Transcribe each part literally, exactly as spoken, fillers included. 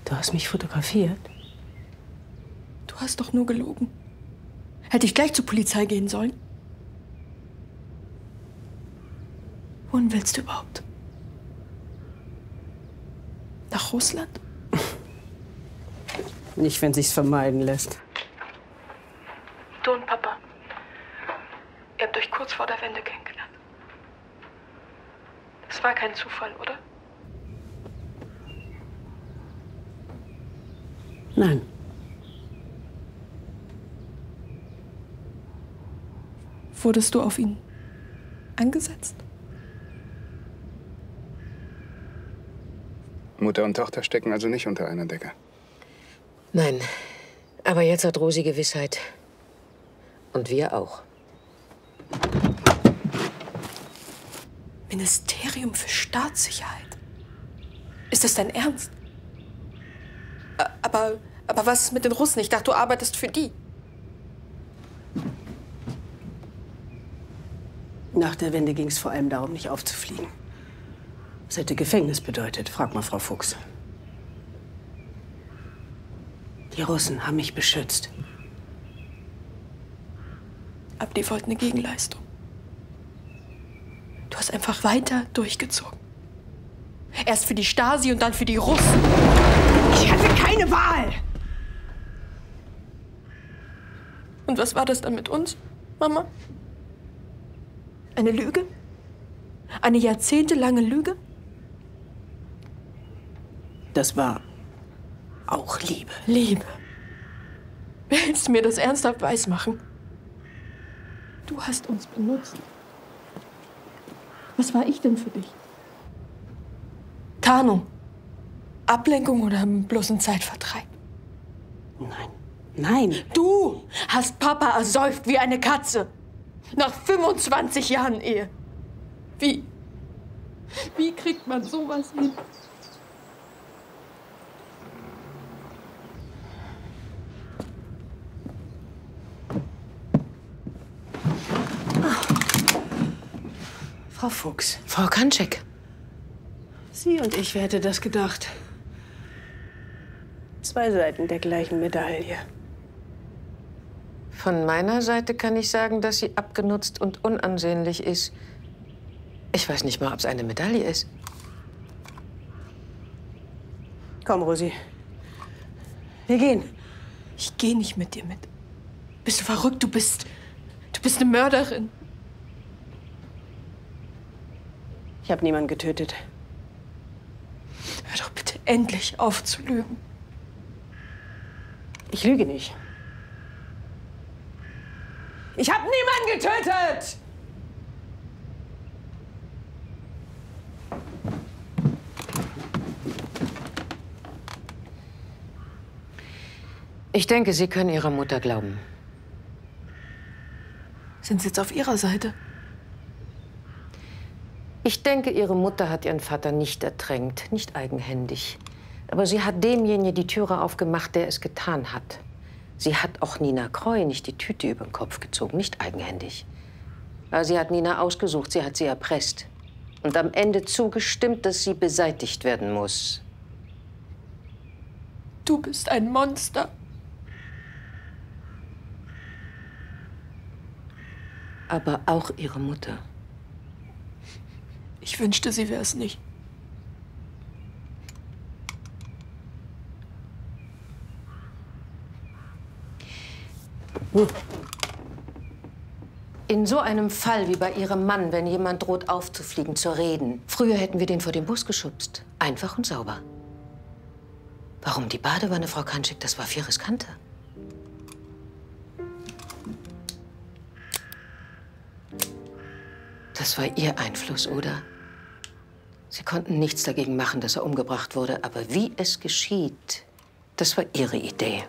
Du hast mich fotografiert? Du hast doch nur gelogen. Hätte ich gleich zur Polizei gehen sollen? Wohin willst du überhaupt? Nach Russland? Nicht, wenn sich's vermeiden lässt. Du und Papa. Ihr habt euch kurz vor der Wende kennengelernt. Das war kein Zufall, oder? Nein. Wurdest du auf ihn angesetzt? Mutter und Tochter stecken also nicht unter einer Decke? Nein, aber jetzt hat Rosi Gewissheit. Und wir auch. Ministerium für Staatssicherheit. Ist das dein Ernst? Aber, aber was ist mit den Russen? Ich dachte, du arbeitest für die. Nach der Wende ging es vor allem darum, nicht aufzufliegen. Das hätte Gefängnis bedeutet, frag mal Frau Fuchs. Die Russen haben mich beschützt. Aber die wollten eine Gegenleistung. Du hast einfach weiter durchgezogen. Erst für die Stasi und dann für die Russen. Ich hatte keine Wahl! Und was war das dann mit uns, Mama? Eine Lüge? Eine jahrzehntelange Lüge? Das war auch Liebe. Liebe. Willst du mir das ernsthaft weismachen? Du hast uns benutzt. Was war ich denn für dich? Tarnung? Ablenkung oder bloß ein Zeitvertreib? Nein. Nein. Du hast Papa ersäuft wie eine Katze. Nach fünfundzwanzig Jahren Ehe. Wie? Wie kriegt man sowas hin? Frau Fuchs. Frau Kantschek. Sie und ich, wer hätte das gedacht? Zwei Seiten der gleichen Medaille. Von meiner Seite kann ich sagen, dass sie abgenutzt und unansehnlich ist. Ich weiß nicht mal, ob es eine Medaille ist. Komm, Rosi. Wir gehen. Ich gehe nicht mit dir mit. Bist du verrückt? Du bist... Du bist eine Mörderin. Ich habe niemanden getötet. Hör doch bitte endlich auf zu lügen. Ich lüge nicht. Ich habe niemanden getötet! Ich denke, Sie können Ihrer Mutter glauben. Sind Sie jetzt auf ihrer Seite? Ich denke, Ihre Mutter hat Ihren Vater nicht ertränkt, nicht eigenhändig. Aber sie hat demjenigen die Türe aufgemacht, der es getan hat. Sie hat auch Nina Kreu nicht die Tüte über den Kopf gezogen, nicht eigenhändig. Aber sie hat Nina ausgesucht, sie hat sie erpresst. Und am Ende zugestimmt, dass sie beseitigt werden muss. Du bist ein Monster. Aber auch Ihre Mutter. Ich wünschte, sie wäre es nicht. In so einem Fall wie bei Ihrem Mann, wenn jemand droht aufzufliegen, zu reden. Früher hätten wir den vor den Bus geschubst. Einfach und sauber. Warum die Badewanne, Frau Kantschek? Das war viel riskanter. Das war Ihr Einfluss, oder? Sie konnten nichts dagegen machen, dass er umgebracht wurde. Aber wie es geschieht, das war Ihre Idee.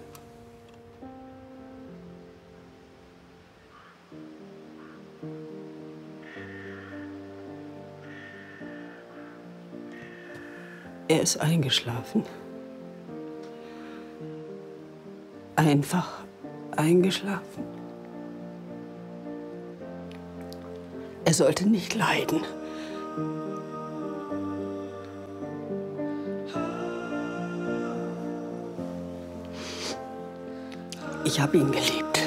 Er ist eingeschlafen. Einfach eingeschlafen. Er sollte nicht leiden. Ich habe ihn geliebt.